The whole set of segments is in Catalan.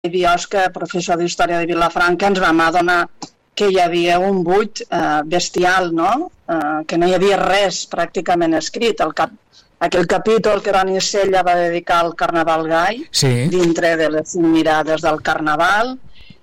Biosca, professor d'Història de Vilafranca, ens vam adonar que hi havia un buit bestial, no? Que no hi havia res pràcticament escrit. Aquell capítol que Toni Sella va dedicar al Carnaval gai, dintre de les 5 mirades del Carnaval,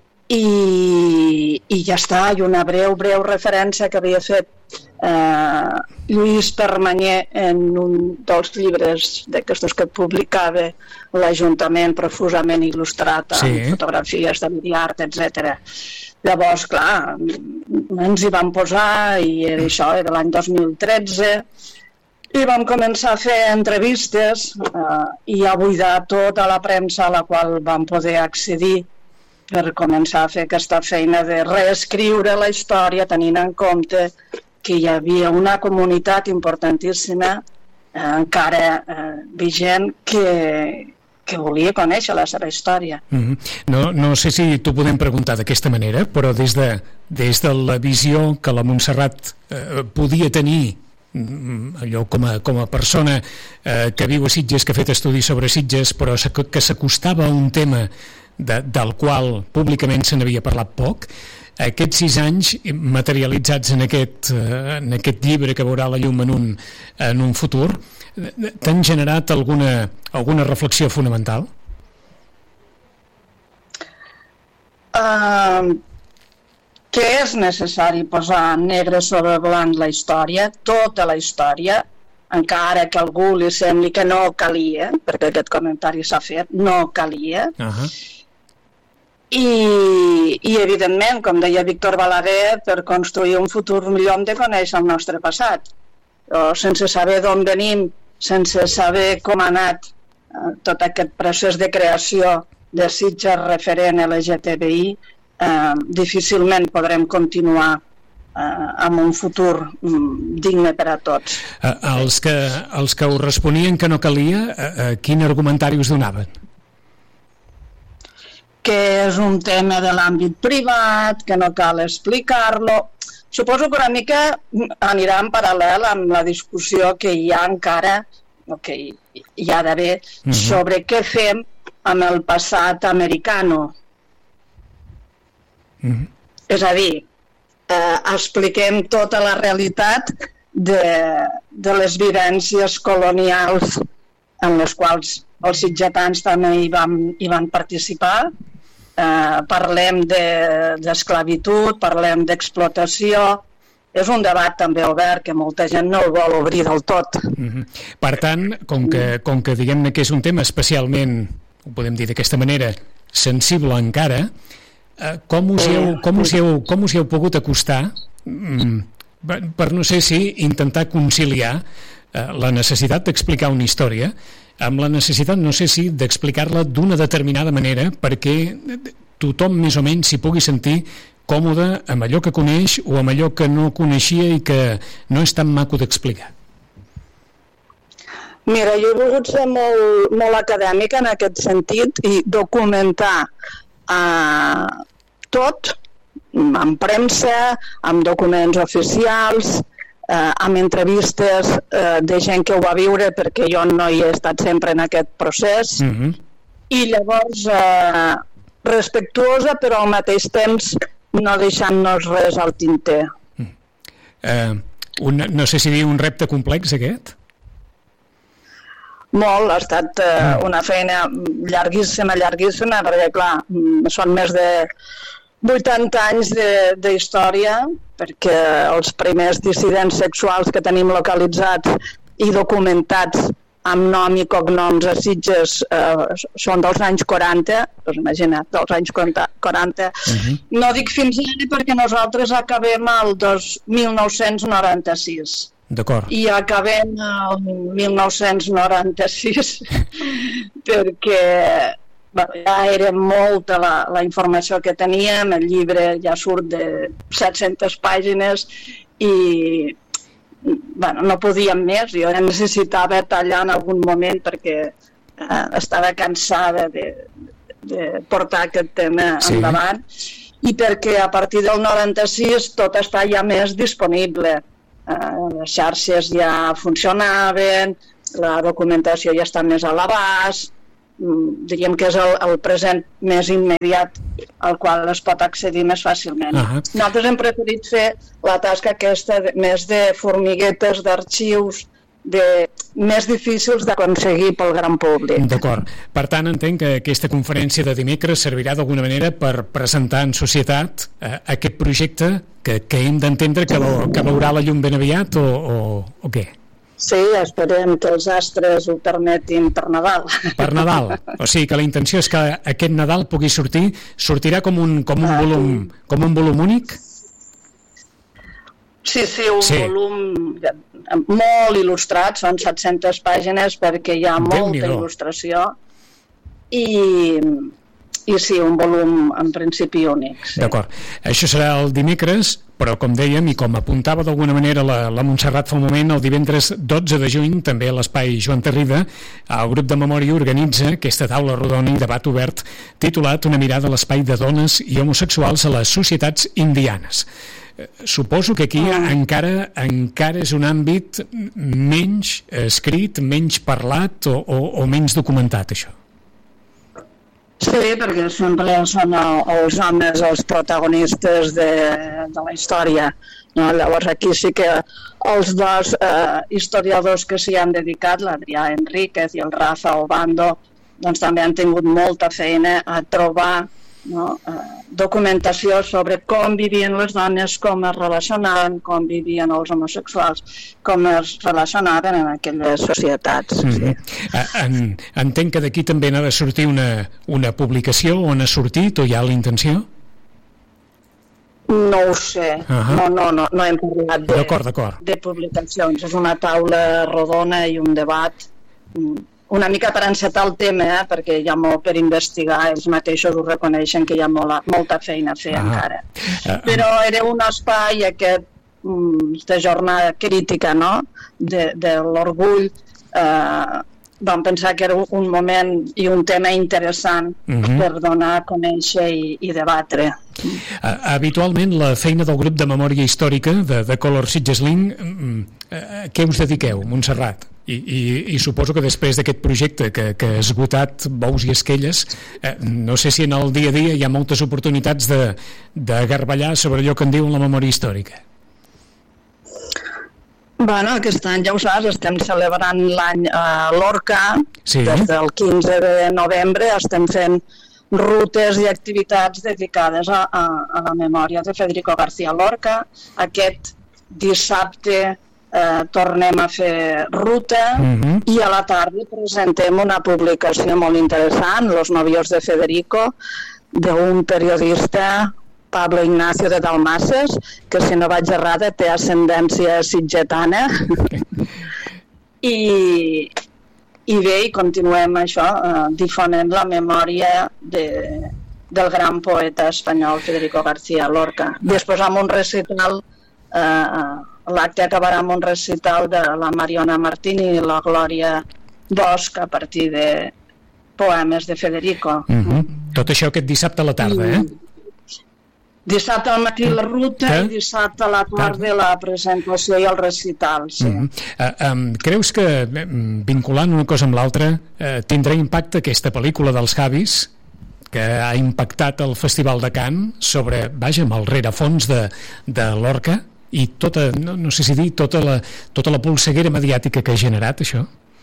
i ja està, i una breu referència que havia fet Lluís Permanyer en un dels llibres d'aquestos que publicava l'Ajuntament, profusament il·lustrat amb fotografies de l'art, etc. Llavors, clar, ens hi vam posar, i això era l'any 2013, i vam començar a fer entrevistes i a buidar tota la premsa a la qual vam poder accedir per començar a fer aquesta feina de reescriure la història, tenint en compte que hi havia una comunitat importantíssima encara vigent que volia conèixer la seva història. No sé si t'ho podem preguntar d'aquesta manera, però des de la visió que la Montserrat podia tenir allò com a persona que viu a Sitges, que ha fet estudis sobre Sitges, però que s'acostava a un tema del qual públicament se n'havia parlat poc, aquests 6 anys materialitzats en aquest llibre que veurà la llum en un futur, t'han generat alguna reflexió fonamental? Que és necessari posar negre sobre blanc la història, tota la història, encara que a algú li sembli que no calia, perquè aquest comentari s'ha fet, no calia. I evidentment, com deia Víctor Balaguer, per construir un futur millor hem de conèixer el nostre passat. Però sense saber d'on venim, sense saber com ha anat tot aquest procés de creació de Sitges referent LGTBI, difícilment podrem continuar amb un futur digne per a tots. Els que us responien que no calia, quin argumentari us donaven? Que és un tema de l'àmbit privat, que no cal explicar-lo. Suposo que una mica anirà en paral·lel amb la discussió que hi ha encara, o que hi ha d'haver, sobre què fem amb el passat americano. És a dir, expliquem tota la realitat de les vivències colonials en les quals els sitgetans també hi van participar. Parlem d'esclavitud, parlem d'explotació. És un debat també obert que molta gent no el vol obrir del tot. Per tant, com que diguem-ne que és un tema especialment, ho podem dir d'aquesta manera, sensible encara, com us hi heu pogut acostar per, no sé si, intentar conciliar la necessitat d'explicar una història amb la necessitat, no sé si, d'explicar-la d'una determinada manera perquè tothom més o menys s'hi pugui sentir còmode amb allò que coneix o amb allò que no coneixia i que no és tan maco d'explicar? Mira, jo he volgut ser molt acadèmica en aquest sentit i documentar tot, amb premsa, amb documents oficials, amb entrevistes de gent que ho va viure, perquè jo no hi he estat sempre en aquest procés, i llavors respectuosa, però al mateix temps no deixant-nos res al tinter. No sé si dir un repte complex, aquest? Molt, ha estat una feina llarguíssima, perquè clar, són més de 80 anys d'història, perquè els primers dissidents sexuals que tenim localitzats i documentats amb nom i cognoms a Sitges són dels anys 40, doncs imagina't, dels anys 40. No dic fins ara perquè nosaltres acabem el 1996. D'acord. I acabem el 1996 perquè ja era molta la informació que teníem, el llibre ja surt de 700 pàgines i no podíem més, jo necessitava tallar en algun moment perquè estava cansada de portar aquest tema endavant i perquè a partir del 96 tot està ja més disponible. Les xarxes ja funcionaven, la documentació ja està més a l'abast, diríem que és el present més immediat al qual es pot accedir més fàcilment. Nosaltres hem preferit fer la tasca aquesta més de formiguetes d'arxius més difícils d'aconseguir pel gran públic. D'acord. Per tant, entenc que aquesta conferència de dimecres servirà d'alguna manera per presentar en societat aquest projecte que hem d'entendre que veurà la llum ben aviat o què? Sí, esperem que els astres ho permetin per Nadal. Per Nadal. O sigui que la intenció és que aquest Nadal pugui sortirà com un volum únic? Sí, un volum molt il·lustrat, són 700 pàgines perquè hi ha molta il·lustració i sí, un volum en principi únic. Sí. D'acord. Això serà el dimecres, però com dèiem i com apuntava d'alguna manera la Montserrat fa un moment, el divendres 12 de juny, també a l'espai Joan Tarrida, el grup de memòria organitza aquesta taula rodona i debat obert titulat Una mirada a l'espai de dones i homosexuals a les societats indianes. Suposo que aquí encara és un àmbit menys escrit, menys parlat o menys documentat, això. Sí, perquè sempre són els homes els protagonistes de la història, no? Llavors aquí sí que els dos historiadors que s'hi han dedicat, l'Adrià Enríquez i el Rafa Obando, doncs també han tingut molta feina a trobar documentació sobre com vivien les dones, com es relacionaven, com vivien els homosexuals, com es relacionaven en aquelles societats. Sí. Entenc que d'aquí també n'ha de sortir una publicació, on ha sortit o hi ha la intenció? No ho sé, no hem parlat de publicacions. És una taula rodona i un debat una mica per encetar el tema, perquè hi ha molt per investigar, ells mateixos ho reconeixen que hi ha molta feina a fer encara. Però era un espai aquesta jornada crítica, no?, de l'orgull. Vam pensar que era un moment i un tema interessant per donar a conèixer i debatre. Habitualment la feina del grup de memòria històrica de Color Sitges Link, què us dediqueu, Montserrat? I suposo que després d'aquest projecte que ha esgotat bous i esquelles, no sé si en el dia a dia hi ha moltes oportunitats de garballar sobre allò que en diuen la memòria històrica. Bueno, aquest any ja ho saps, estem celebrant l'any Lorca, des del 15 de novembre estem fent rutes i activitats dedicades a la memòria de Federico García Lorca. Aquest dissabte tornem a fer ruta i a la tarda presentem una publicació molt interessant, Los novios de Federico, d'un periodista, Pablo Ignacio de Dalmases, que si no vaig errada té ascendència sitgetana. I bé, i continuem això, difonent la memòria del gran poeta espanyol Federico García Lorca. Després amb un recital, l'acte acabarà amb un recital de la Mariona Martín i la Glòria Bosch a partir de poemes de Federico. Tot això aquest dissabte a la tarda, Dissabte al matí la ruta i dissabte a la tarda la presentació i el recital. Creus que, vinculant una cosa amb l'altra, tindrà impacte aquesta pel·lícula dels Javis, que ha impactat el Festival de Cannes sobre, amb el rerefons de Lorca i tota, no sé si dir, tota la polseguera mediàtica que ha generat això?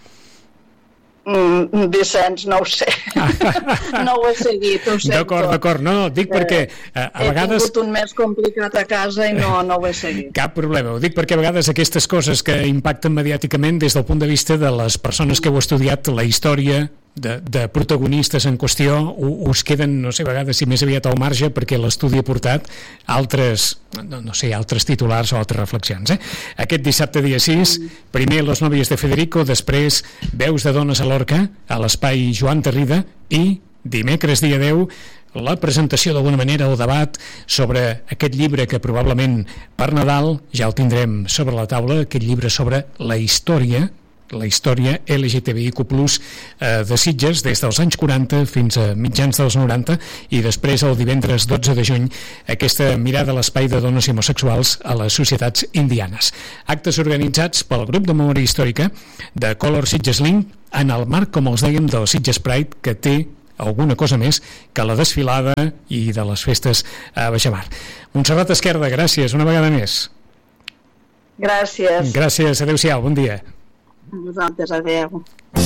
Vicenç, no ho sé. No ho he seguit, ho sento. D'acord, no, dic perquè a vegades... He tingut un mes complicat a casa i no ho he seguit. Cap problema, ho dic perquè a vegades aquestes coses que impacten mediàticament des del punt de vista de les persones que heu estudiat la història de protagonistes en qüestió us queden, no sé, a vegades si més aviat al marge perquè l'estudi ha portat altres titulars o altres reflexions. Aquest dissabte dia 6, primer Les novies de Federico, després Veus de dones a Lorca, a l'espai Joan Tarrida, i dimecres dia 10 la presentació d'alguna manera o debat sobre aquest llibre que probablement per Nadal ja el tindrem sobre la taula, aquest llibre sobre la història la història LGTBIQ+, de Sitges des dels anys 40 fins a mitjans dels 90 i després el divendres 12 de juny aquesta mirada a l'espai de dones i homosexuals a les societats indianes. Actes organitzats pel grup de memòria històrica de Color Sitges Link en el marc, com els dèiem, del Sitges Pride, que té alguna cosa més que la desfilada i de les festes a Baixamar. Montserrat Esquerda, gràcies una vegada més. Gràcies. Gràcies, adéu-siau, bon dia. A vosaltres, adéu.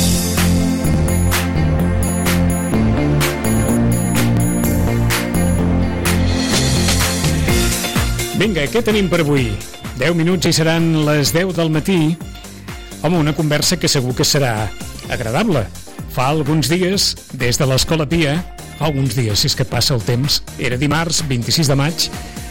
Vinga, què tenim per avui? 10 minuts i seran les 10 del matí. Home, una conversa que segur que serà agradable. Fa alguns dies, des de l'Escola Pia, fa alguns dies, si és que passa el temps, era dimarts 26 de maig,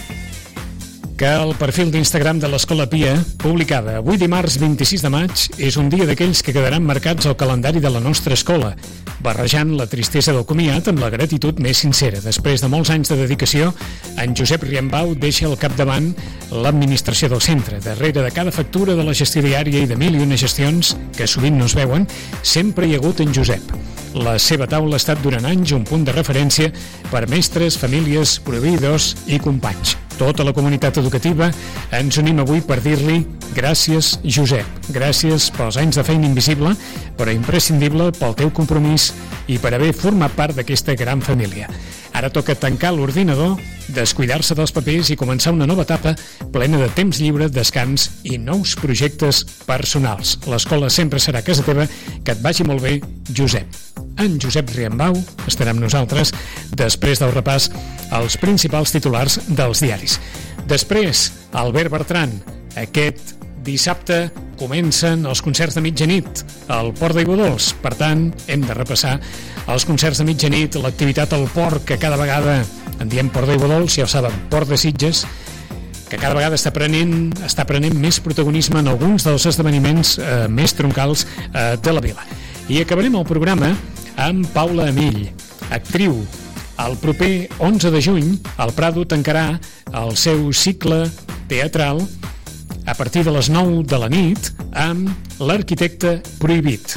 que el perfil d'Instagram de l'Escola Pia publicava: avui dimarts 26 de maig és un dia d'aquells que quedaran marcats al calendari de la nostra escola, barrejant la tristesa del comiat amb la gratitud més sincera. Després de molts anys de dedicació, en Josep Riembau deixa al capdavant l'administració del centre. Darrere de cada factura de la gestió diària i de mil i una gestions que sovint no es veuen, sempre hi ha hagut en Josep. La seva taula ha estat durant anys un punt de referència per mestres, famílies, proveïdors i companys. Tota la comunitat educativa ens unim avui per dir-li gràcies, Josep. Gràcies pels anys de feina invisible, però imprescindible pel teu compromís i per haver format part d'aquesta gran família. Ara toca tancar l'ordinador, descuidar-se dels papers i començar una nova etapa plena de temps lliure, descans i nous projectes personals. L'escola sempre serà casa teva. Que et vagi molt bé, Josep. En Josep Riembau estarà amb nosaltres després del repàs als principals titulars dels diaris. Després, Albert Bertran. Aquest dissabte comencen els concerts de mitjanit al Port d'Aiguadols. Per tant, hem de repassar els concerts de mitjanit, l'activitat al port, que cada vegada en diem Port d'Aiguadols, ja ho saben, Port de Sitges, que cada vegada està prenent més protagonisme en alguns dels esdeveniments més troncals de la vila. I acabarem el programa amb Paula Amill, actriu. El proper 11 de juny, el Prado tancarà el seu cicle teatral a partir de les 9 de la nit amb L'arquitecte prohibit.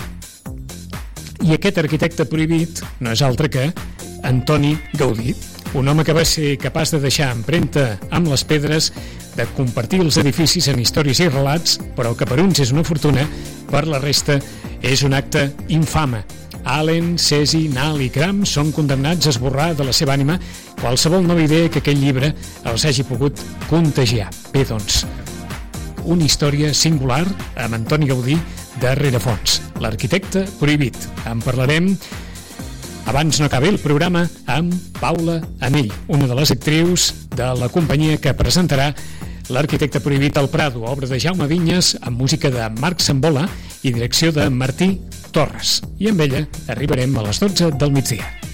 I aquest arquitecte prohibit no és altre que Antoni Gaudí, un home que va ser capaç de deixar empremta amb les pedres, de compartir els edificis en històries i relats, però que per uns és una fortuna, per la resta és un acte infame. Allen, Cesi, Nal i Cram són condemnats a esborrar de la seva ànima qualsevol nova idea que aquell llibre els hagi pogut contagiar. Bé, doncs, una història singular amb Antoni Gaudí de Rerefons, l'arquitecte prohibit. En parlarem abans no acabi el programa amb Paula Amill, una de les actrius de la companyia que presentarà L'arquitecte prohibit al Prado, obra de Jaume Vinyes amb música de Marc Sambola i direcció de Martí Torres. I amb ella arribarem a les 12 del migdia.